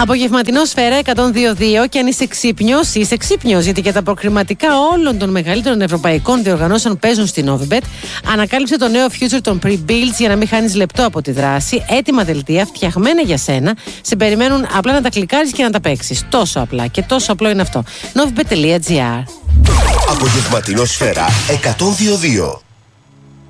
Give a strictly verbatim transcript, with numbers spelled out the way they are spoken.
Απογευματινό Σφαίρα εκατόν δύο κόμμα δύο και αν είσαι ξύπνιος, είσαι ξύπνιος, γιατί και τα προκριματικά όλων των μεγαλύτερων ευρωπαϊκών διοργανώσεων παίζουν στην Novibet. Ανακάλυψε το νέο future των pre-builds για να μην χάνεις λεπτό από τη δράση. Έτοιμα δελτία φτιαγμένα για σένα. Σε περιμένουν απλά να τα κλικάρεις και να τα παίξεις. Τόσο απλά και τόσο απλό είναι αυτό. novibet τελεία gr. Απογευματινό Σφαίρα εκατόν δύο κόμμα δύο.